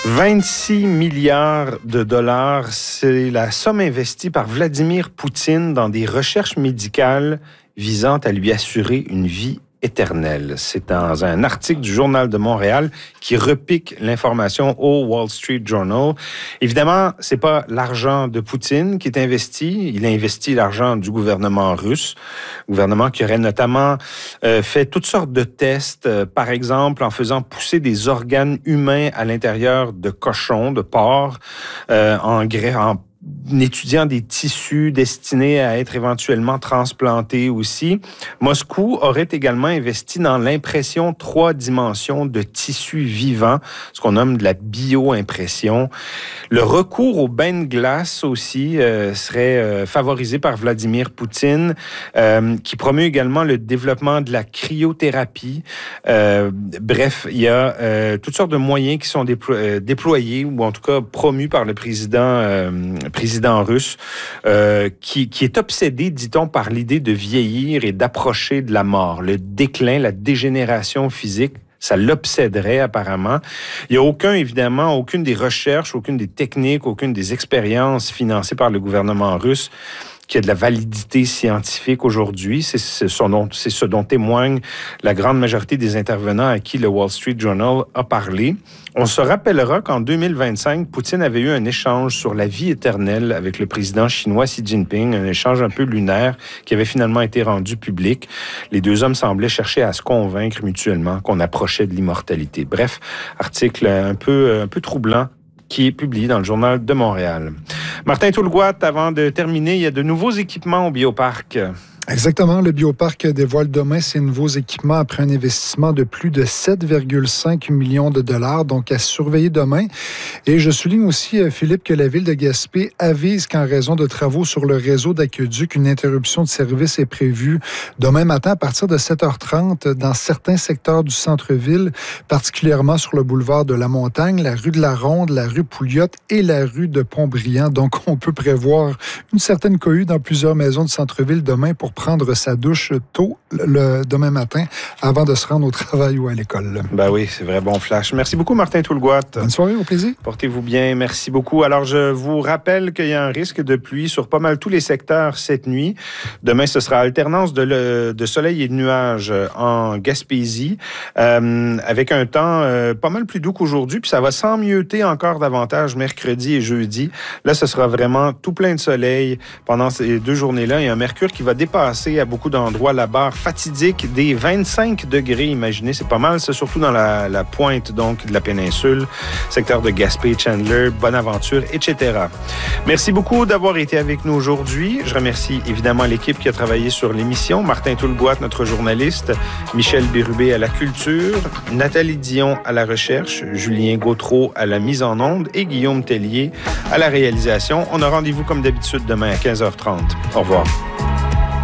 26 milliards de dollars, c'est la somme investie par Vladimir Poutine dans des recherches médicales visant à lui assurer une vie éternelle. C'est dans un article du Journal de Montréal qui repique l'information au Wall Street Journal. Évidemment, c'est pas l'argent de Poutine qui est investi. Il a investi l'argent du gouvernement russe. Gouvernement qui aurait notamment fait toutes sortes de tests, par exemple en faisant pousser des organes humains à l'intérieur de cochons, de porcs, en étudiant des tissus destinés à être éventuellement transplantés aussi. Moscou aurait également investi dans l'impression 3 dimensions de tissus vivants, ce qu'on nomme de la bio-impression. Le recours aux bains de glace aussi serait favorisé par Vladimir Poutine, qui promeut également le développement de la cryothérapie. Bref, il y a toutes sortes de moyens qui sont déployés ou en tout cas promus par le président russe, qui est obsédé, dit-on, par l'idée de vieillir et d'approcher de la mort. Le déclin, la dégénération physique, ça l'obséderait apparemment. Il n'y a aucune des recherches, aucune des techniques, aucune des expériences financées par le gouvernement russe qui a de la validité scientifique aujourd'hui. C'est ce dont témoigne la grande majorité des intervenants à qui le Wall Street Journal a parlé. On se rappellera qu'en 2025, Poutine avait eu un échange sur la vie éternelle avec le président chinois Xi Jinping, un échange un peu lunaire qui avait finalement été rendu public. Les deux hommes semblaient chercher à se convaincre mutuellement qu'on approchait de l'immortalité. Bref, article un peu troublant qui est publié dans le Journal de Montréal. Martin Toulgoat, avant de terminer, il y a de nouveaux équipements au Bioparc. Exactement. Le Bioparc dévoile demain ses nouveaux équipements après un investissement de plus de 7,5 millions de dollars, donc à surveiller demain. Et je souligne aussi, Philippe, que la Ville de Gaspé avise qu'en raison de travaux sur le réseau d'aqueduc, une interruption de service est prévue demain matin à partir de 7h30 dans certains secteurs du centre-ville, particulièrement sur le boulevard de la Montagne, la rue de la Ronde, la rue Pouliot et la rue de Pont-Brillant. Donc, on peut prévoir une certaine cohue dans plusieurs maisons du centre-ville demain pour prendre sa douche tôt demain matin avant de se rendre au travail ou à l'école. Ben oui, c'est vrai, bon flash. Merci beaucoup, Martin Toulgoat. Bonne soirée, au plaisir. Portez-vous bien, merci beaucoup. Alors, je vous rappelle qu'il y a un risque de pluie sur pas mal tous les secteurs cette nuit. Demain, ce sera alternance de soleil et de nuages en Gaspésie, avec un temps pas mal plus doux qu'aujourd'hui, puis ça va s'emmieuter encore davantage mercredi et jeudi. Là, ce sera vraiment tout plein de soleil pendant ces 2 journées-là. Il y a un mercure qui va dépasser à beaucoup d'endroits la barre fatidique des 25 degrés. Imaginez, c'est pas mal, c'est surtout dans la pointe donc de la péninsule, secteur de Gaspé, Chandler, Bonaventure, etc. Merci beaucoup d'avoir été avec nous aujourd'hui. Je remercie évidemment l'équipe qui a travaillé sur l'émission. Martin Toulgoat, notre journaliste, Michel Bérubé à la culture, Nathalie Dion à la recherche, Julien Gautreau à la mise en onde et Guillaume Tellier à la réalisation. On a rendez-vous comme d'habitude demain à 15h30. Au revoir.